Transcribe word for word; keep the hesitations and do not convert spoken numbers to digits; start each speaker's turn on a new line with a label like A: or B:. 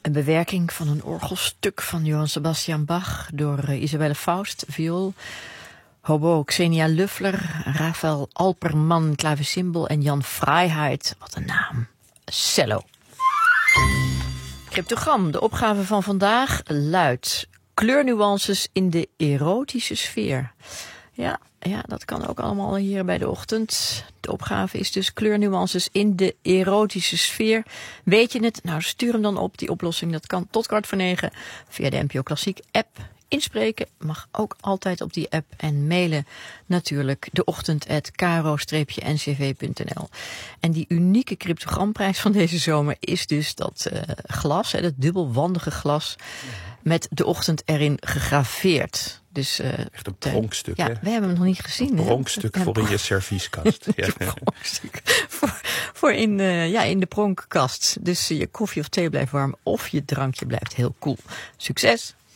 A: Een bewerking van een orgelstuk van Johann Sebastian Bach door uh, Isabelle Faust, viool, hobo Xenia Luffler, Rafael Alperman, klavecimbal en Jan Freiheit, wat een naam, cello. Cryptogram, de opgave van vandaag luidt: kleurnuances in de erotische sfeer. Ja, ja, dat kan ook allemaal hier bij de ochtend. De opgave is dus kleurnuances in de erotische sfeer. Weet je het? Nou, stuur hem dan op. Die oplossing, dat kan tot kwart voor negen via de N P O Klassiek app. Inspreken mag ook altijd op die app. En mailen natuurlijk de ochtend at karo n c v punt n l. En die unieke cryptogramprijs van deze zomer is dus dat uh, glas, hè, dat dubbelwandige glas, met de ochtend erin gegraveerd. Dus, uh,
B: echt een pronkstuk,
A: ja,
B: hè?
A: We hebben hem nog niet gezien.
B: Een pronkstuk
A: hè?
B: voor in je servieskast. Ja.
A: Een pronkstuk voor, voor in, uh, ja, in de pronkkast. Dus uh, je koffie of thee blijft warm of je drankje blijft heel koel. Succes!